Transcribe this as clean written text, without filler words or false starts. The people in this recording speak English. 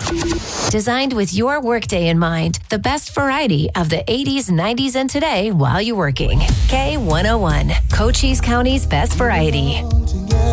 Designed with your workday in mind, the best variety of the 80s, 90s, and today while you're working. K101, Cochise County's best variety.